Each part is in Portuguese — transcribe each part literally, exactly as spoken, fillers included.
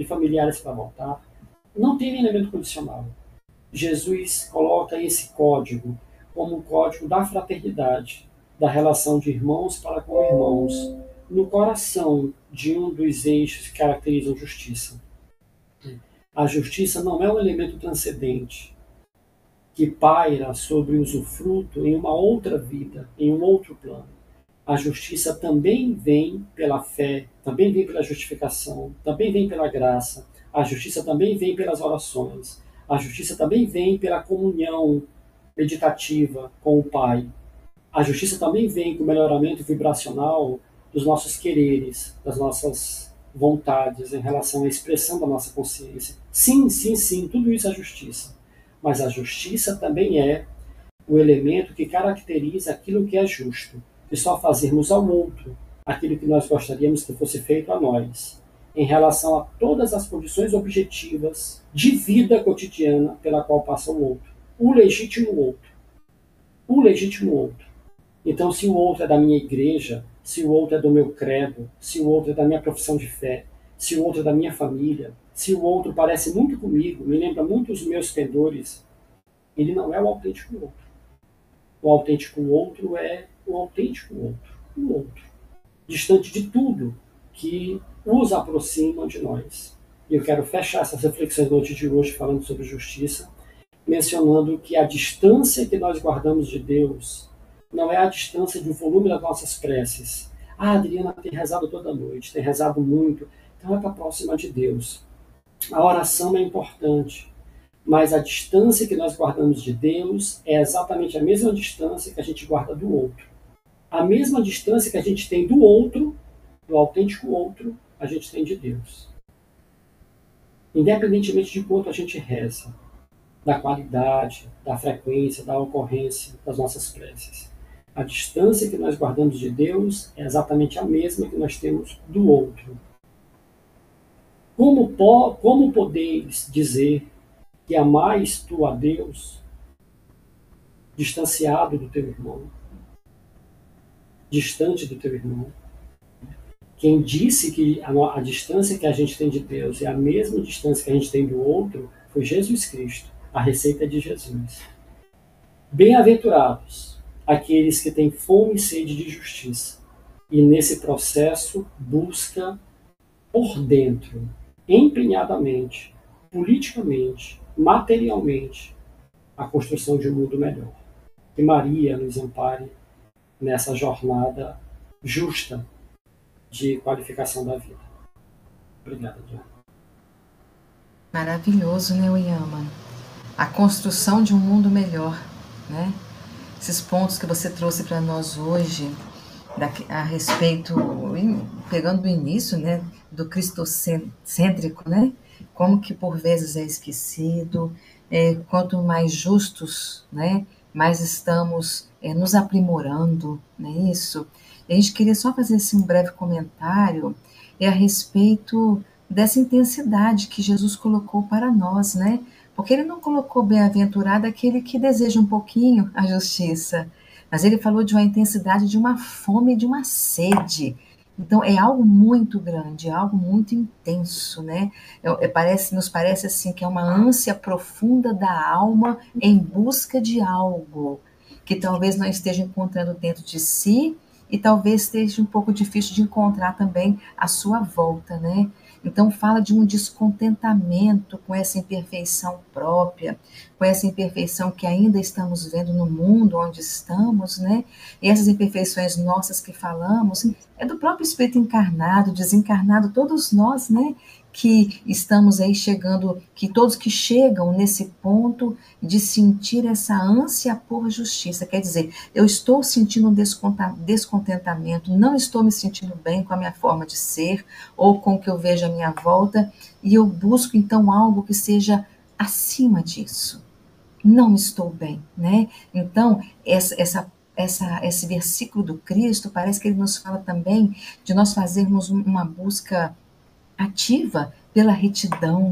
familiares para voltar. Não tem elemento condicional. Jesus coloca esse código como um código da fraternidade, da relação de irmãos para com irmãos, no coração de um dos eixos que caracterizam a justiça. A justiça não é um elemento transcendente que paira sobre o usufruto em uma outra vida, em um outro plano. A justiça também vem pela fé, também vem pela justificação, também vem pela graça. A justiça também vem pelas orações. A justiça também vem pela comunhão meditativa com o Pai. A justiça também vem com o melhoramento vibracional dos nossos quereres, das nossas vontades em relação à expressão da nossa consciência. Sim, sim, sim, tudo isso é justiça. Mas a justiça também é o elemento que caracteriza aquilo que é justo, e só fazermos ao outro aquilo que nós gostaríamos que fosse feito a nós, em relação a todas as condições objetivas de vida cotidiana pela qual passa o outro. O legítimo outro. O legítimo outro. Então, se o outro é da minha igreja, se o outro é do meu credo, se o outro é da minha profissão de fé, se o outro é da minha família, se o outro parece muito comigo, me lembra muito os meus pendores, ele não é o autêntico outro. O autêntico outro é o autêntico outro. O outro. Distante de tudo que os aproxima de nós. E eu quero fechar essas reflexões da noite de hoje falando sobre justiça, mencionando que a distância que nós guardamos de Deus não é a distância do volume das nossas preces. Ah, a Adriana tem rezado toda noite, tem rezado muito, então ela está próxima de Deus. A oração é importante, mas a distância que nós guardamos de Deus é exatamente a mesma distância que a gente guarda do outro. A mesma distância que a gente tem do outro, do autêntico outro, a gente tem de Deus. Independentemente de quanto a gente reza, da qualidade, da frequência, da ocorrência das nossas preces. A distância que nós guardamos de Deus é exatamente a mesma que nós temos do outro. Como, po como podeis dizer que amais tu a Deus distanciado do teu irmão, distante do teu irmão? Quem disse que a, a distância que a gente tem de Deus é a mesma distância que a gente tem do outro foi Jesus Cristo. A receita é de Jesus. Bem-aventurados aqueles que têm fome e sede de justiça e nesse processo busca por dentro, empenhadamente, politicamente, materialmente, a construção de um mundo melhor. Que Maria nos ampare nessa jornada justa de qualificação da vida. Obrigado, Diana. Maravilhoso, né, Oyama? A construção de um mundo melhor, né? Esses pontos que você trouxe para nós hoje, a respeito, pegando o início, né, do cristocêntrico, né? Como que por vezes é esquecido, é, quanto mais justos, né, mais estamos é, nos aprimorando, não é isso? E a gente queria só fazer assim, um breve comentário é, a respeito dessa intensidade que Jesus colocou para nós, né? Porque ele não colocou bem-aventurado aquele que deseja um pouquinho a justiça, mas ele falou de uma intensidade, de uma fome, de uma sede. Então é algo muito grande, é algo muito intenso, né? É, é, parece, nos parece assim que é uma ânsia profunda da alma em busca de algo que talvez não esteja encontrando dentro de si e talvez esteja um pouco difícil de encontrar também à sua volta, né? Então fala de um descontentamento com essa imperfeição própria, com essa imperfeição que ainda estamos vendo no mundo onde estamos, né? E essas imperfeições nossas que falamos é do próprio Espírito encarnado, desencarnado, todos nós, né? Que estamos aí chegando, que todos que chegam nesse ponto de sentir essa ânsia por justiça, quer dizer, eu estou sentindo um descontentamento, não estou me sentindo bem com a minha forma de ser, ou com o que eu vejo à minha volta, e eu busco então algo que seja acima disso. Não estou bem, né? Então, essa, essa Essa, esse versículo do Cristo, parece que ele nos fala também de nós fazermos uma busca ativa pela retidão,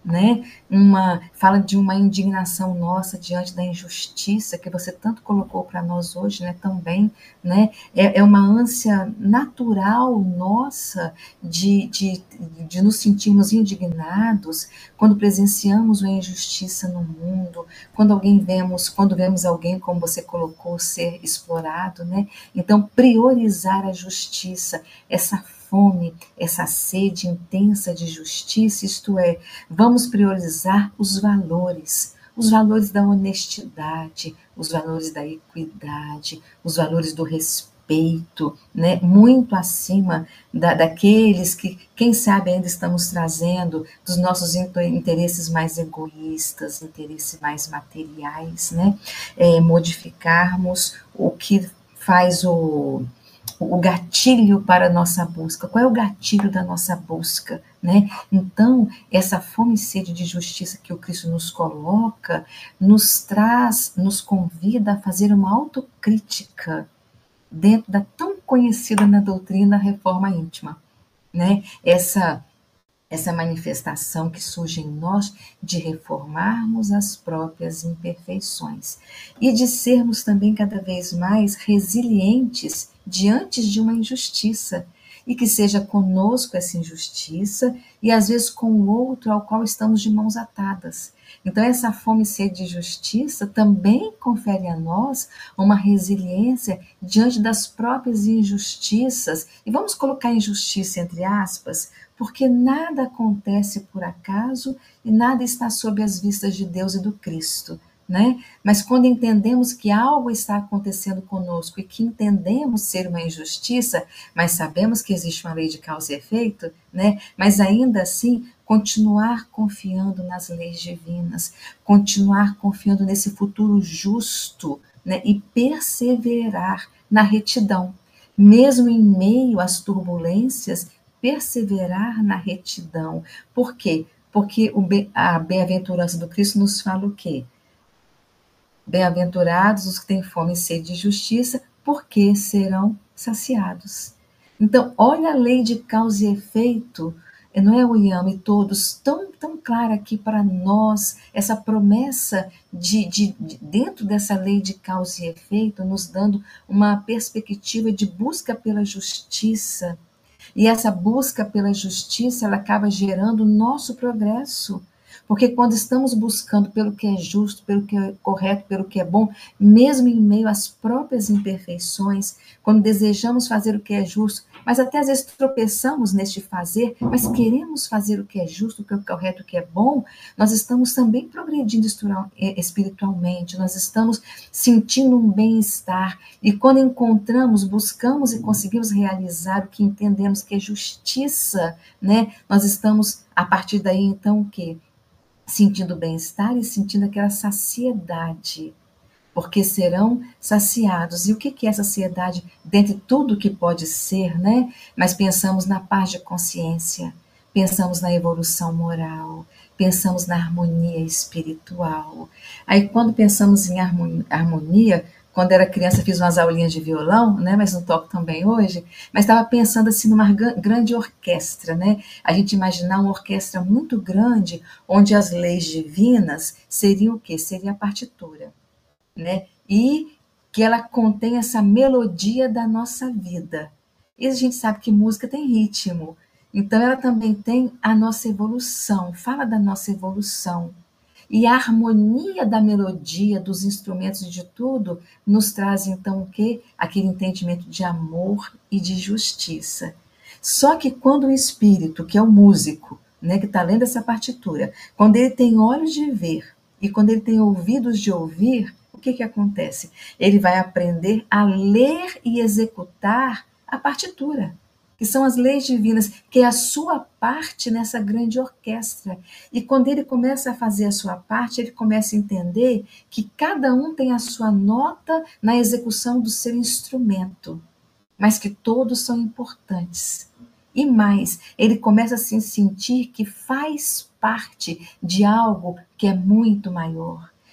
né? Uma, fala de uma indignação nossa diante da injustiça que você tanto colocou para nós hoje, né? Também, né? É, é uma ânsia natural nossa de, de, de nos sentirmos indignados quando presenciamos uma injustiça no mundo, quando alguém vemos, quando vemos alguém, como você colocou, ser explorado, né? Então, priorizar a justiça, essa fome, essa sede intensa de justiça, isto é, vamos priorizar os valores, os valores da honestidade, os valores da equidade, os valores do respeito, né? Muito acima da, daqueles que, quem sabe, ainda estamos trazendo dos nossos interesses mais egoístas, interesses mais materiais, né? É, modificarmos o que faz o o gatilho para a nossa busca. Qual é o gatilho da nossa busca, né? Então, essa fome e sede de justiça que o Cristo nos coloca, nos traz, nos convida a fazer uma autocrítica dentro da tão conhecida na doutrina reforma íntima, né? Essa essa manifestação que surge em nós de reformarmos as próprias imperfeições e de sermos também cada vez mais resilientes diante de uma injustiça, e que seja conosco essa injustiça e às vezes com o outro ao qual estamos de mãos atadas. Então essa fome e sede de justiça também confere a nós uma resiliência diante das próprias injustiças, e vamos colocar injustiça entre aspas, porque nada acontece por acaso e nada está sob as vistas de Deus e do Cristo, né? Mas quando entendemos que algo está acontecendo conosco e que entendemos ser uma injustiça, mas sabemos que existe uma lei de causa e efeito, né? Mas ainda assim continuar confiando nas leis divinas, continuar confiando nesse futuro justo, né? E perseverar na retidão, mesmo em meio às turbulências, perseverar na retidão. Por quê? Porque a bem-aventurança do Cristo nos fala o quê? Bem-aventurados os que têm fome e sede de justiça, porque serão saciados. Então, olha a lei de causa e efeito, não é, William, e todos, tão, tão clara aqui para nós, essa promessa de, de, de, dentro dessa lei de causa e efeito, nos dando uma perspectiva de busca pela justiça. E essa busca pela justiça, ela acaba gerando o nosso progresso. Porque quando estamos buscando pelo que é justo, pelo que é correto, pelo que é bom, mesmo em meio às próprias imperfeições, quando desejamos fazer o que é justo, mas até às vezes tropeçamos neste fazer, mas queremos fazer o que é justo, o que é correto, o que é bom, nós estamos também progredindo espiritualmente, nós estamos sentindo um bem-estar, e quando encontramos, buscamos e conseguimos realizar o que entendemos que é justiça, né? Nós estamos, a partir daí, então, o quê? Sentindo bem-estar e sentindo aquela saciedade, porque serão saciados. E o que é saciedade? Dentre tudo que pode ser, né? Mas pensamos na paz de consciência, pensamos na evolução moral, pensamos na harmonia espiritual. Aí, quando pensamos em harmonia, quando era criança fiz umas aulinhas de violão, né, mas não toco também hoje, mas estava pensando assim numa grande orquestra, né? A gente imaginar uma orquestra muito grande, onde as leis divinas seriam o quê? Seria a partitura, né? E que ela contém essa melodia da nossa vida. E a gente sabe que música tem ritmo, então ela também tem a nossa evolução, fala da nossa evolução. E a harmonia da melodia, dos instrumentos e de tudo, nos traz então o quê? Aquele entendimento de amor e de justiça. Só que quando o espírito, que é o músico, né, que está lendo essa partitura, quando ele tem olhos de ver e quando ele tem ouvidos de ouvir, o que, que acontece? Ele vai aprender a ler e executar a partitura, que são as leis divinas, que é a sua parte nessa grande orquestra. E quando ele começa a fazer a sua parte, ele começa a entender que cada um tem a sua nota na execução do seu instrumento, mas que todos são importantes. E mais, ele começa a se sentir que faz parte de algo que é muito maior,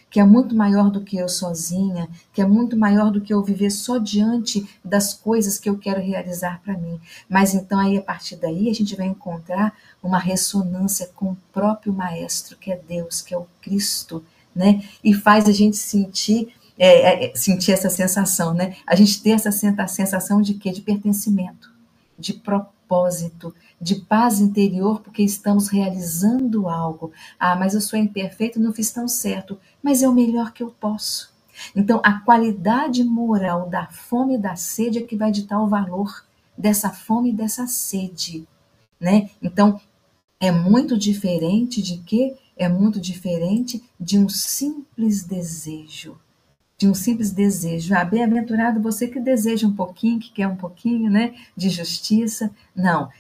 que é muito maior do que eu sozinha, que é muito maior do que eu viver só diante das coisas que eu quero realizar para mim. Mas então aí, a partir daí, a gente vai encontrar uma ressonância com o próprio Maestro, que é Deus, que é o Cristo, né? E faz a gente sentir, é, é, sentir essa sensação, né? A gente ter essa sensação de quê? De pertencimento, de propósito, de paz interior, porque estamos realizando algo. Ah, mas eu sou imperfeito, não fiz tão certo, mas é o melhor que eu posso. Então, a qualidade moral da fome e da sede é que vai ditar o valor dessa fome e dessa sede, né? Então, é muito diferente de quê? É muito diferente de um simples desejo. De um simples desejo. Ah, bem-aventurado você que deseja um pouquinho, que quer um pouquinho, né, de justiça. Não,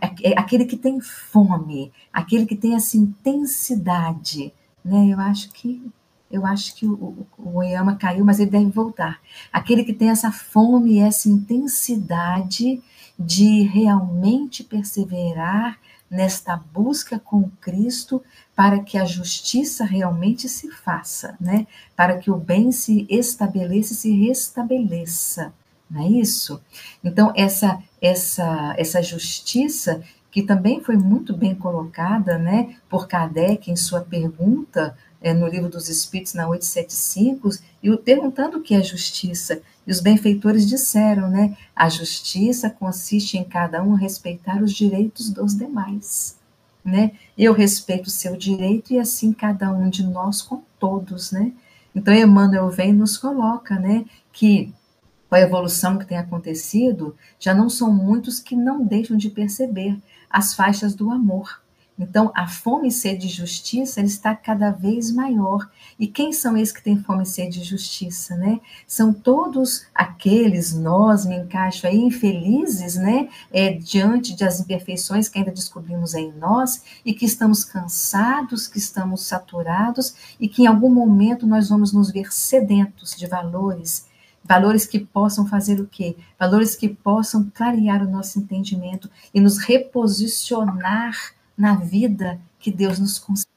é aquele que tem fome, aquele que tem essa intensidade, né? Eu acho que eu acho que o, o, o Oyama caiu, mas ele deve voltar. Aquele que tem essa fome e essa intensidade de realmente perseverar nesta busca com Cristo para que a justiça realmente se faça, né? Para que o bem se estabeleça e se restabeleça, não é isso? Então, essa, essa, essa justiça, que também foi muito bem colocada, né, por Kardec em sua pergunta, é, no Livro dos Espíritos, na oitocentos e setenta e cinco, e perguntando o que é justiça. E os benfeitores disseram, né, a justiça consiste em cada um respeitar os direitos dos demais, né? Eu respeito o seu direito e assim cada um de nós com todos, né? Então, Emmanuel vem e nos coloca, né, que com a evolução que tem acontecido, já não são muitos que não deixam de perceber as faixas do amor. Então, a fome e sede de justiça ele está cada vez maior. E quem são esses que têm fome e sede de justiça, né? São todos aqueles, nós, me encaixo aí, infelizes, né? É, diante das imperfeições que ainda descobrimos em nós e que estamos cansados, que estamos saturados e que em algum momento nós vamos nos ver sedentos de valores, valores que possam fazer o quê? Valores que possam clarear o nosso entendimento e nos reposicionar na vida que Deus nos concede.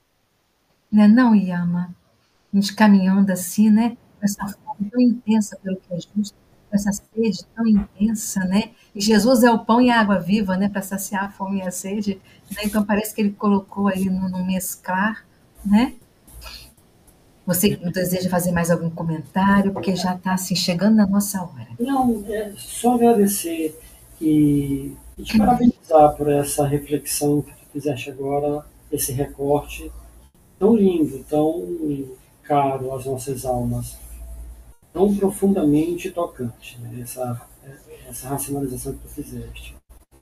Não é não, Yama? A gente caminhando assim, né? Com essa fome tão intensa pelo que é justo, com essa sede tão intensa, né? E Jesus é o pão e a água viva, né? Para saciar a fome e a sede. Né? Então parece que ele colocou aí no, no mesclar, né? Você deseja fazer mais algum comentário? Porque já está assim, chegando na nossa hora. Não, é só agradecer e, e te parabenizar por essa reflexão que tu fizeste agora, esse recorte tão lindo, tão caro às nossas almas, tão profundamente tocante, né? essa, essa racionalização que tu fizeste.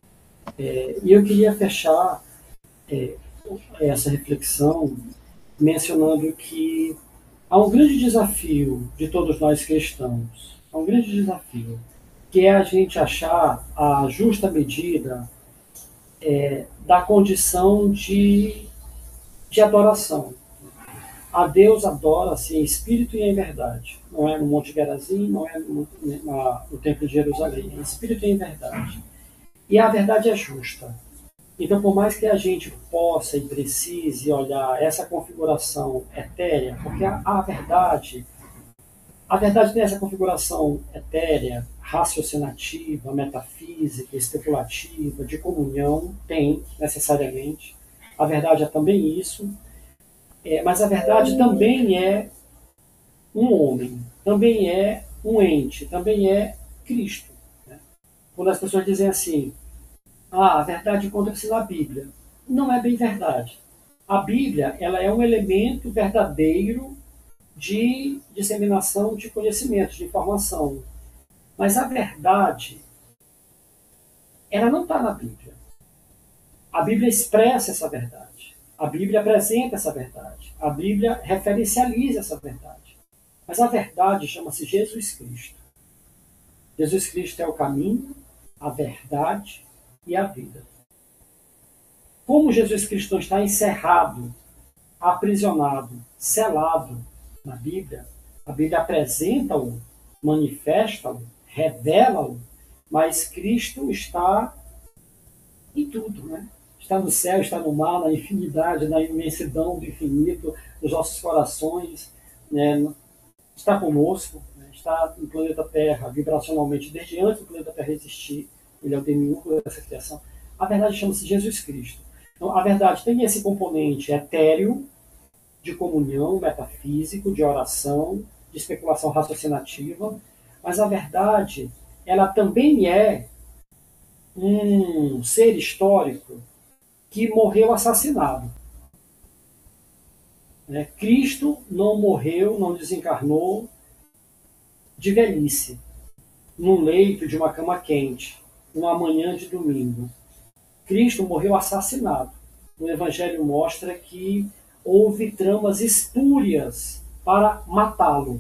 É, e eu queria fechar é, essa reflexão mencionando que há um grande desafio de todos nós cristãos, há um grande desafio, que é a gente achar a justa medida é, da condição de, de adoração. A Deus adora-se em espírito e em verdade. Não é no Monte Gerazim, não é no, na, no Templo de Jerusalém. É em espírito e em verdade. E a verdade é justa. Então, por mais que a gente possa e precise olhar essa configuração etérea, porque a, a verdade, a verdade tem essa configuração etérea, raciocinativa, metafísica, especulativa, de comunhão, tem necessariamente. A verdade é também isso, é, mas a verdade também é um homem, também é um ente, também é Cristo. Né? Quando as pessoas dizem assim, ah, a verdade encontra-se na Bíblia. Não é bem verdade. A Bíblia ela é um elemento verdadeiro de disseminação de conhecimento, de informação. Mas a verdade, ela não está na Bíblia. A Bíblia expressa essa verdade. A Bíblia apresenta essa verdade. A Bíblia referencializa essa verdade. Mas a verdade chama-se Jesus Cristo. Jesus Cristo é o caminho, a verdade e a vida. Como Jesus Cristo não está encerrado, aprisionado, selado na Bíblia, a Bíblia apresenta-o, manifesta-o, revela-o, mas Cristo está em tudo, né? Está no céu, está no mar, na infinidade, na imensidão do infinito, nos nossos corações. né, está conosco, né, está no planeta Terra vibracionalmente desde antes do planeta Terra existir. Ele é o demiurgo dessa criação. A verdade chama-se Jesus Cristo. Então, a verdade tem esse componente etéreo, de comunhão, metafísico, de oração, de especulação raciocinativa, mas a verdade, ela também é um ser histórico que morreu assassinado. Né? Cristo não morreu, não desencarnou de velhice, num leito de uma cama quente, numa manhã de domingo. Cristo morreu assassinado. O Evangelho mostra que houve tramas espúrias para matá-lo.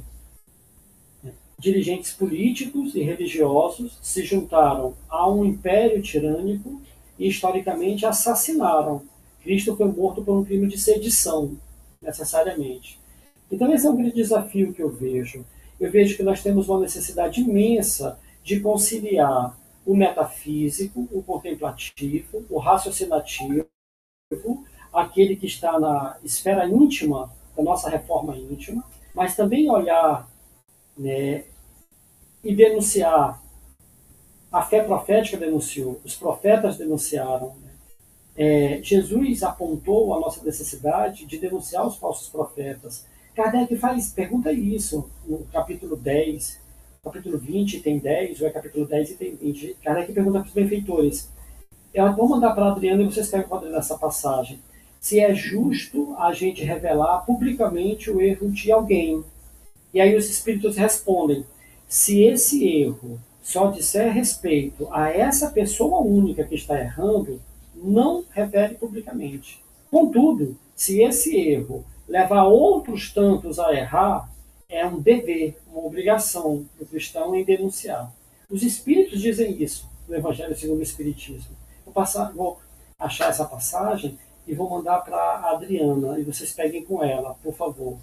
Dirigentes políticos e religiosos se juntaram a um império tirânico e, historicamente, assassinaram. Cristo foi morto por um crime de sedição, necessariamente. Então, esse é um grande desafio que eu vejo. Eu vejo que nós temos uma necessidade imensa de conciliar o metafísico, o contemplativo, o raciocinativo, aquele que está na esfera íntima da nossa reforma íntima, mas também olhar, né, e denunciar. A fé profética denunciou, os profetas denunciaram. Né? É, Jesus apontou a nossa necessidade de denunciar os falsos profetas. Kardec faz, pergunta isso no capítulo dez, capítulo vinte tem dez, ou é capítulo dez e tem vinte. Kardec pergunta para os benfeitores. Eu vou mandar para a Adriana e vocês pegam para Adriana essa passagem. Se é justo a gente revelar publicamente o erro de alguém. E aí os espíritos respondem, se esse erro só disser respeito a essa pessoa única que está errando, não revele publicamente. Contudo, se esse erro levar outros tantos a errar, é um dever, uma obrigação do cristão em denunciar. Os espíritos dizem isso no Evangelho segundo o Espiritismo. Vou, passar, vou achar essa passagem e vou mandar para a Adriana, e vocês peguem com ela, por favor.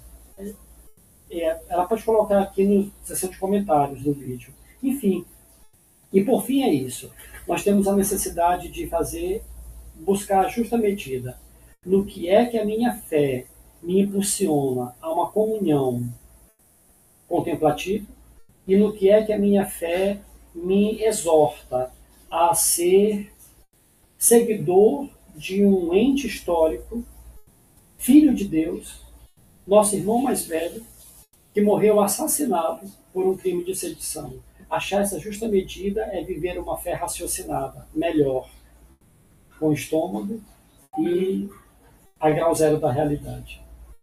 É, ela pode colocar aqui na seção de comentários do vídeo. Enfim, e por fim é isso. Nós temos a necessidade de fazer, buscar a justa medida no que é que a minha fé me impulsiona a uma comunhão contemplativa e no que é que a minha fé me exorta a ser seguidor de um ente histórico, filho de Deus, nosso irmão mais velho, que morreu assassinado por um crime de sedição. Achar essa justa medida é viver uma fé raciocinada, melhor, com estômago e a grau zero da realidade.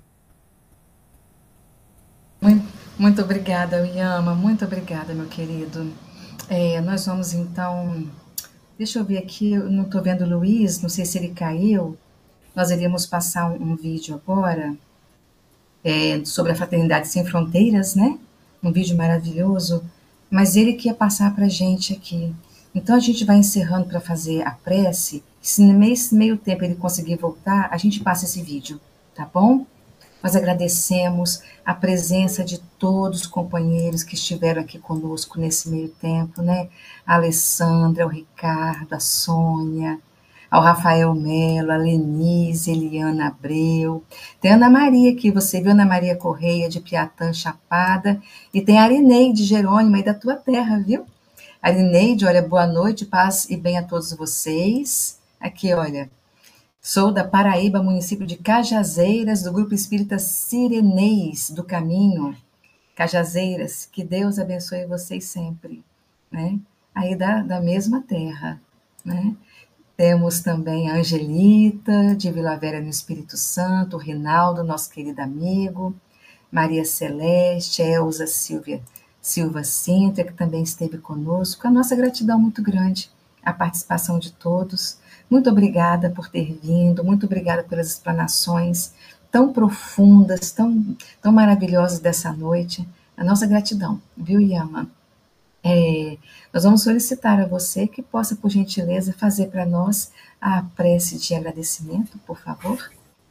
Muito, muito obrigada, Uyama, muito obrigada, meu querido. É, nós vamos então, deixa eu ver aqui, eu não estou vendo o Luiz, não sei se ele caiu. Nós iríamos passar um, um vídeo agora é, sobre a Fraternidade Sem Fronteiras, né? Um vídeo maravilhoso, mas ele que ia passar para a gente aqui. Então a gente vai encerrando para fazer a prece. Se no meio, meio tempo ele conseguir voltar, a gente passa esse vídeo, tá bom? Nós agradecemos a presença de todos os companheiros que estiveram aqui conosco nesse meio tempo, né? A Alessandra, o Ricardo, a Sônia, ao Rafael Melo, a Lenise, Eliana Abreu. Tem a Ana Maria aqui, você viu, Ana Maria Correia, de Piatã, Chapada. E tem a Arineide Jerônimo, aí da tua terra, viu? Arineide, olha, boa noite, paz e bem a todos vocês. Aqui, olha, sou da Paraíba, município de Cajazeiras, do Grupo Espírita Sirenês do Caminho. Cajazeiras, que Deus abençoe vocês sempre, né? Aí da, da mesma terra, né? Temos também a Angelita, de Vila Velha no Espírito Santo, o Rinaldo, nosso querido amigo, Maria Celeste, Elza Silvia, Silva Cintra, que também esteve conosco. A nossa gratidão muito grande, a participação de todos. Muito obrigada por ter vindo, muito obrigada pelas explanações tão profundas, tão, tão maravilhosas dessa noite. A nossa gratidão, viu, Yama? É, nós vamos solicitar a você que possa, por gentileza, fazer para nós a prece de agradecimento, por favor.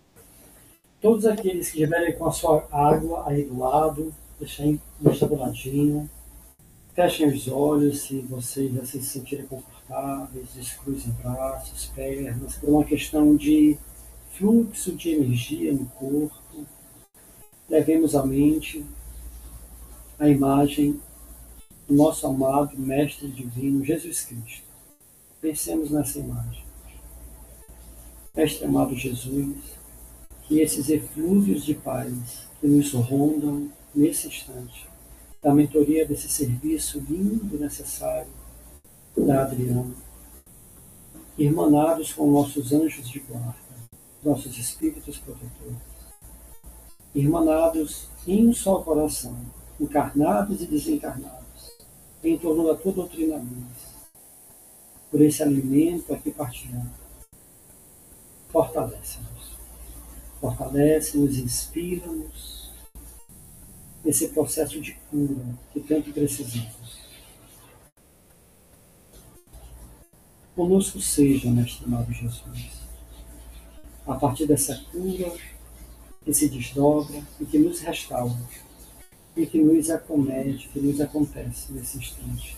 Todos aqueles que estiverem com a sua água aí do lado, deixem do ladinho, fechem os olhos se vocês assim se sentirem confortáveis, descruzem braços, pernas, por uma questão de fluxo de energia no corpo. levemos à mente a imagem do nosso amado Mestre Divino Jesus Cristo. Pensemos nessa imagem. Mestre amado Jesus, que esses eflúvios de paz que nos rondam nesse instante, da mentoria desse serviço lindo e necessário da Adriana, irmanados com nossos anjos de guarda, nossos espíritos protetores, irmanados em um só coração, encarnados e desencarnados, em torno da tua doutrina luz, por esse alimento aqui partilhado, fortalece-nos, fortalece-nos, inspira-nos nesse processo de cura que tanto precisamos. Conosco seja, Mestre amado Jesus, a partir dessa cura que se desdobra e que nos restaura e que nos acomete, que nos acontece nesse instante.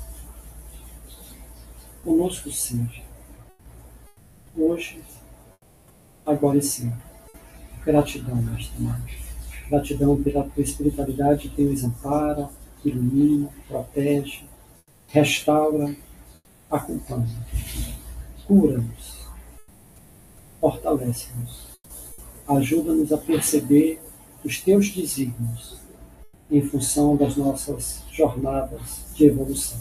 Conosco seja, hoje, agora e sempre. Gratidão, Mestre amado. Gratidão pela tua espiritualidade que nos ampara, ilumina, protege, restaura, acompanha, cura-nos, fortalece-nos, ajuda-nos a perceber os teus desígnios em função das nossas jornadas de evolução.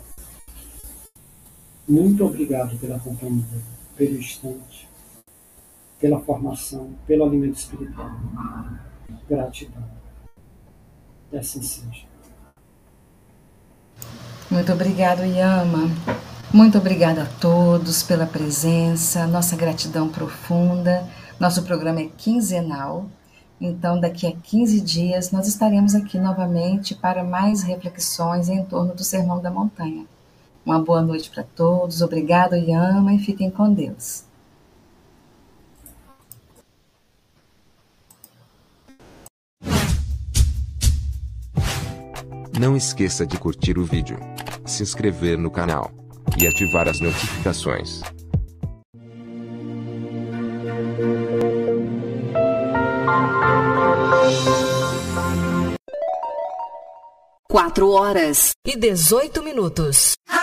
Muito obrigado pela companhia, pelo instante, pela formação, pelo alimento espiritual. Gratidão. E assim seja. Muito obrigado, Yama. Muito obrigada a todos pela presença, nossa gratidão profunda. Nosso programa é quinzenal, então daqui a quinze dias nós estaremos aqui novamente para mais reflexões em torno do Sermão da Montanha. Uma boa noite para todos, obrigado, Yama, e fiquem com Deus. Não esqueça de curtir o vídeo, se inscrever no canal e ativar as notificações. Quatro horas e dezoito minutos.